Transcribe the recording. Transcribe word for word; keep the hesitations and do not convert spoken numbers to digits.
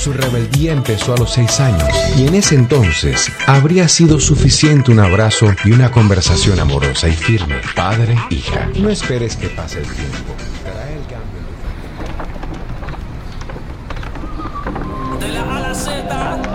Su rebeldía empezó a los seis años y en ese entonces habría sido suficiente un abrazo y una conversación amorosa y firme, padre-hija. No esperes que pase el tiempo. Trae el cambio en tu familia. De la A a la Z.